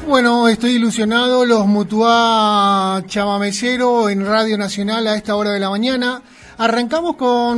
Bueno, estoy ilusionado, los Mutuá Chamamecero en Radio Nacional a esta hora de la mañana. Arrancamos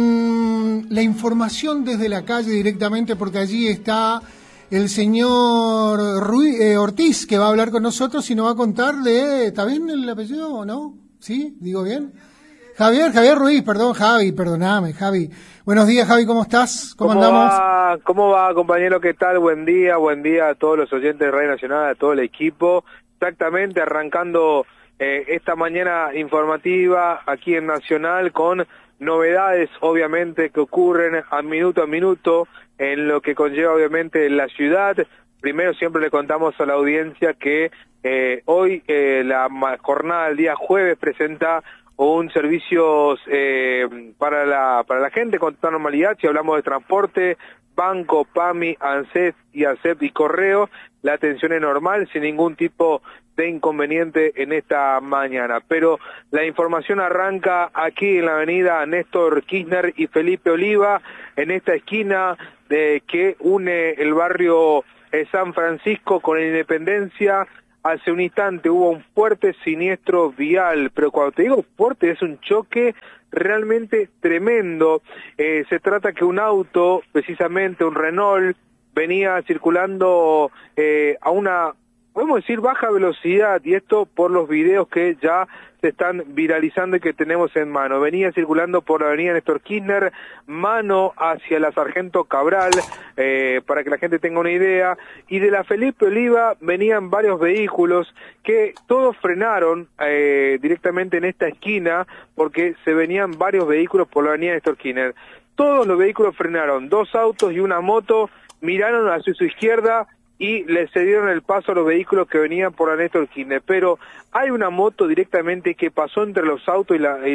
con la información desde la calle directamente porque allí está el señor Ortiz que va a hablar con nosotros y nos va a contar de... ¿Está bien el apellido o no? ¿Sí? ¿Digo bien? Javier Ruiz, perdón, Javi, perdóname, Javi. Buenos días, Javi, ¿cómo estás? ¿Cómo andamos? ¿Cómo va, compañero? ¿Qué tal? Buen día a todos los oyentes de Radio Nacional, a todo el equipo. Exactamente, arrancando esta mañana informativa aquí en Nacional con novedades, obviamente, que ocurren a minuto en lo que conlleva, obviamente, la ciudad. Primero, siempre le contamos a la audiencia que hoy la jornada del día jueves presenta un servicio para la gente con total normalidad. Si hablamos de transporte, banco, PAMI, ANSES y ASEP y correo, la atención es normal, sin ningún tipo de inconveniente en esta mañana. Pero la información arranca aquí en la avenida Néstor Kirchner y Felipe Oliva, en esta esquina que une el barrio San Francisco con la Independencia. Hace un instante hubo un fuerte siniestro vial, pero cuando te digo fuerte es un choque realmente tremendo. Se trata que un auto, precisamente un Renault, venía circulando a una, podemos decir, baja velocidad, y esto por los videos que ya se están viralizando y que tenemos en mano. Venía circulando por la avenida Néstor Kirchner, mano hacia la Sargento Cabral, para que la gente tenga una idea, y de la Felipe Oliva venían varios vehículos que todos frenaron directamente en esta esquina, porque se venían varios vehículos por la avenida Néstor Kirchner. Todos los vehículos frenaron, 2 autos y una moto, miraron hacia su izquierda y le cedieron el paso a los vehículos que venían por la Néstor Kirchner, pero hay una moto directamente que pasó entre los autos y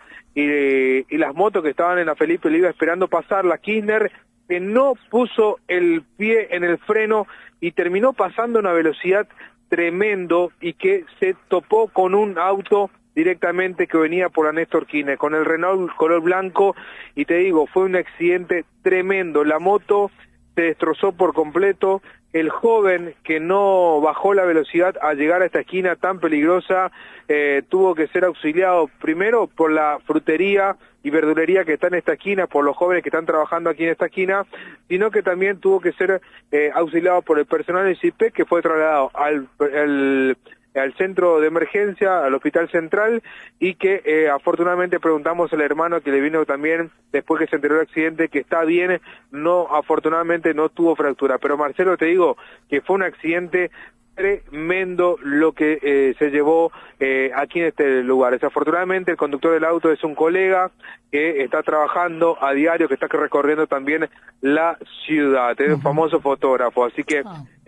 las motos que estaban en la Felipe Oliva esperando pasar la Kirchner, que no puso el pie en el freno y terminó pasando a una velocidad tremendo y que se topó con un auto directamente que venía por la Néstor Kirchner, con el Renault color blanco, y te digo, fue un accidente tremendo. La moto se destrozó por completo. El joven que no bajó la velocidad al llegar a esta esquina tan peligrosa tuvo que ser auxiliado primero por la frutería y verdulería que está en esta esquina, por los jóvenes que están trabajando aquí en esta esquina, sino que también tuvo que ser auxiliado por el personal del CIPE, que fue trasladado al centro de emergencia, al hospital central, y que afortunadamente preguntamos al hermano que le vino también después que se enteró del accidente que está bien, afortunadamente no tuvo fractura. Pero Marcelo, te digo que fue un accidente tremendo lo que se llevó aquí en este lugar. Desafortunadamente el conductor del auto es un colega que está trabajando a diario, que está recorriendo también la ciudad, es un famoso fotógrafo, así que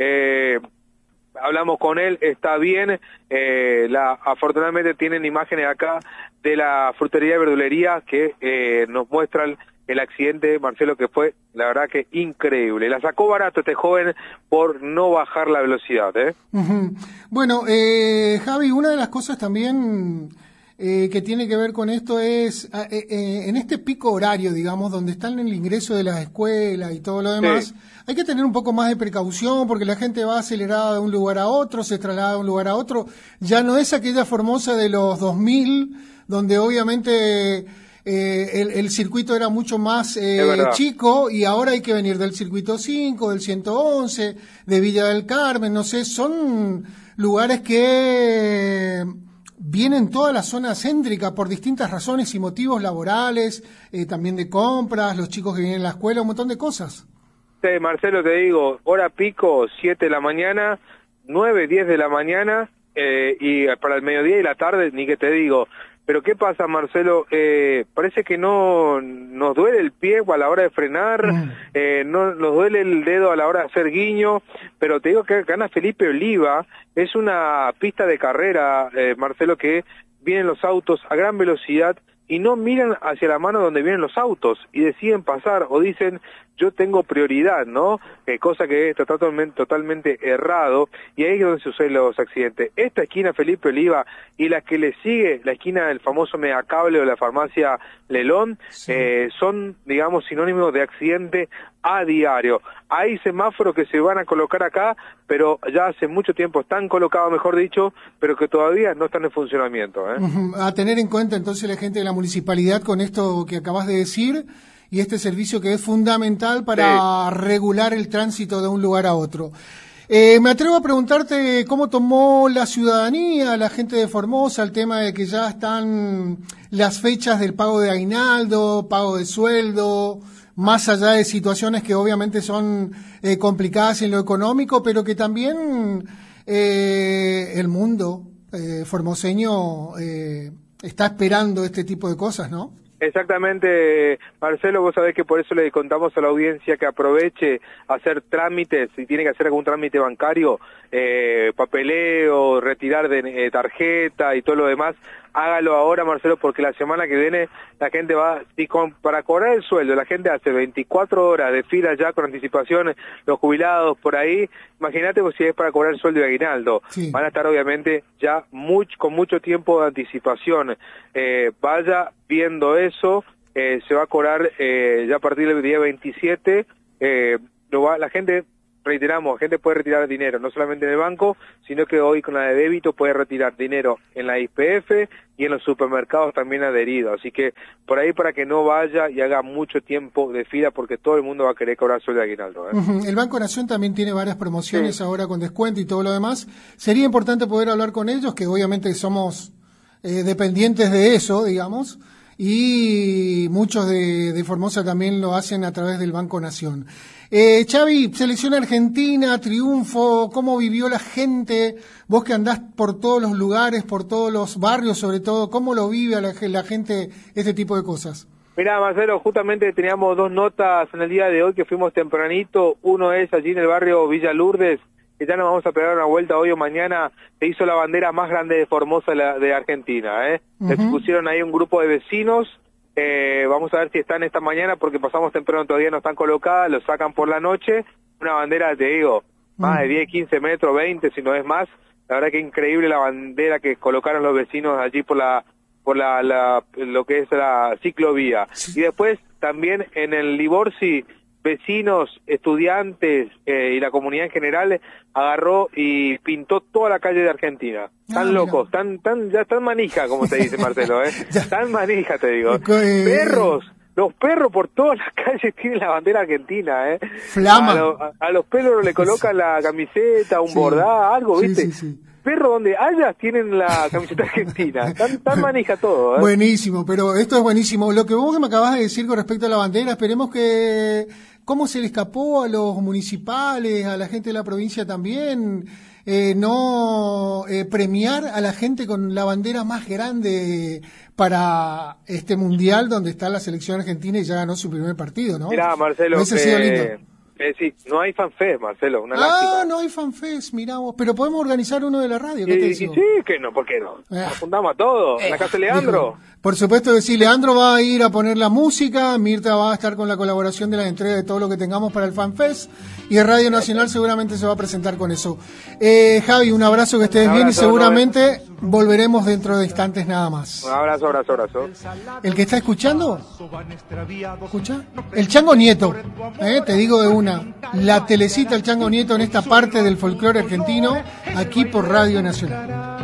hablamos con él, está bien. Afortunadamente tienen imágenes acá de la frutería y verdulería que nos muestran el accidente, Marcelo, que fue, la verdad, que increíble. La sacó barato este joven por no bajar la velocidad, Bueno, Javi, una de las cosas también que tiene que ver con esto es, en este pico horario, digamos, donde están en el ingreso de las escuelas y todo lo demás, sí, hay que tener un poco más de precaución porque la gente va acelerada de un lugar a otro, se traslada de un lugar a otro. Ya no es aquella Formosa de los 2000, donde obviamente el circuito era mucho más chico, y ahora hay que venir del circuito 5, del 111, de Villa del Carmen, no sé, son lugares que vienen toda la zona céntrica por distintas razones y motivos laborales, también de compras, los chicos que vienen a la escuela, un montón de cosas. Sí, Marcelo, te digo, hora pico, 7 de la mañana, 9, 10 de la mañana, y para el mediodía y la tarde, ni que te digo. Pero ¿qué pasa, Marcelo? Parece que no nos duele el pie a la hora de frenar, no nos duele el dedo a la hora de hacer guiño, pero te digo que acá en Felipe Oliva es una pista de carrera, Marcelo, que vienen los autos a gran velocidad y no miran hacia la mano donde vienen los autos y deciden pasar, o dicen, yo tengo prioridad, ¿no? Cosa que es totalmente errado, y ahí es donde suceden los accidentes. Esta esquina Felipe Oliva y la que le sigue, la esquina del famoso Megacable o la farmacia Lelón, sí, son, digamos, sinónimos de accidente a diario. Hay semáforos que se van a colocar acá, pero ya hace mucho tiempo están colocados, mejor dicho, pero que todavía no están en funcionamiento. A tener en cuenta entonces la gente de la municipalidad con esto que acabas de decir, y este servicio que es fundamental para regular el tránsito de un lugar a otro. Me atrevo a preguntarte cómo tomó la ciudadanía, la gente de Formosa, el tema de que ya están las fechas del pago de aguinaldo, pago de sueldo, más allá de situaciones que obviamente son complicadas en lo económico, pero que también el mundo formoseño está esperando este tipo de cosas, ¿no? Exactamente, Marcelo, vos sabés que por eso le contamos a la audiencia que aproveche a hacer trámites, si tiene que hacer algún trámite bancario, papeleo, retirar de tarjeta y todo lo demás, hágalo ahora, Marcelo, porque la semana que viene la gente va, para cobrar el sueldo, la gente hace 24 horas de fila ya con anticipación, los jubilados por ahí, imagínate si es para cobrar el sueldo de aguinaldo, sí, van a estar obviamente ya con mucho tiempo de anticipación, vaya viendo eso, se va a cobrar ya a partir del día 27, la gente, reiteramos, la gente puede retirar dinero, no solamente en el banco, sino que hoy con la de débito puede retirar dinero en la YPF y en los supermercados también adheridos. Así que por ahí para que no vaya y haga mucho tiempo de fila, porque todo el mundo va a querer cobrar sueldo de aguinaldo. El Banco Nación también tiene varias promociones ahora con descuento y todo lo demás. Sería importante poder hablar con ellos, que obviamente somos dependientes de eso, digamos, y muchos de Formosa también lo hacen a través del Banco Nación. Xavi, selección argentina, triunfo, ¿cómo vivió la gente? Vos que andás por todos los lugares, por todos los barrios sobre todo, ¿cómo lo vive la gente este tipo de cosas? Mirá, Marcelo, justamente teníamos dos notas en el día de hoy que fuimos tempranito. Uno es allí en el barrio Villa Lourdes, que ya nos vamos a pegar una vuelta hoy o mañana. Se hizo la bandera más grande de Formosa de Argentina. Se pusieron ahí un grupo de vecinos. Vamos a ver si están esta mañana, porque pasamos temprano, todavía no están colocadas, lo sacan por la noche. Una bandera, te digo, más de 10, 15 metros, 20, si no es más. La verdad que increíble la bandera que colocaron los vecinos allí por lo que es la ciclovía. Sí. Y después también en el Liborsi, vecinos, estudiantes y la comunidad en general agarró y pintó toda la calle de Argentina. Tan locos, ya están manija, como te dice Marcelo, tan manija, te digo. Los perros por todas las calles tienen la bandera argentina, Flama. A los perros le colocan la camiseta, un bordado, algo, ¿viste? Sí. Perro donde hayas tienen la camiseta argentina, tan manija todo. Buenísimo, pero esto es buenísimo. Lo que vos me acabas de decir con respecto a la bandera, esperemos que cómo se le escapó a los municipales, a la gente de la provincia también, no premiar a la gente con la bandera más grande para este mundial donde está la selección argentina y ya ganó su primer partido, ¿no? Mirá, Marcelo, ha sido lindo. Sí, no hay fanfest, Marcelo, una lástima. No hay fanfest, mirá vos, pero podemos organizar uno de la radio, ¿qué te digo? Sí, que no, ¿por qué no? Nos juntamos a todos, en la casa de Leandro. Por supuesto que sí, Leandro va a ir a poner la música, Mirta va a estar con la colaboración de la entrega de todo lo que tengamos para el fanfest, y el Radio Nacional seguramente se va a presentar con eso. Javi, un abrazo, que estés bien, y seguramente volveremos dentro de instantes nada más. Un abrazo. ¿El que está escuchando? ¿Escucha? El Chango Nieto, te digo de una, la telecita El Chango Nieto en esta parte del folclore argentino, aquí por Radio Nacional.